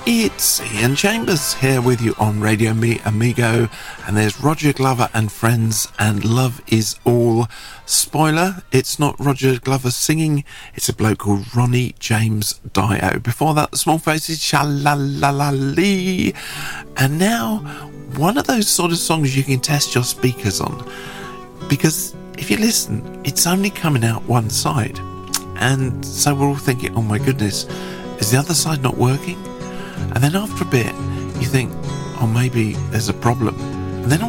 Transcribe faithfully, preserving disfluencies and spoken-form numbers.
It's Ian Chambers here with you on Radio Me Amigo, and there's Roger Glover and Friends and Love Is All. Spoiler, it's not Roger Glover singing, it's a bloke called Ronnie James Dio. Before that, the Small Faces, Sha-la-la-la-lee. And now, one of those sort of songs you can test your speakers on, because if you listen, it's only coming out one side, and so we're all thinking, oh my goodness, is the other side not working? And then after a bit, you think, oh, maybe there's a problem. And then all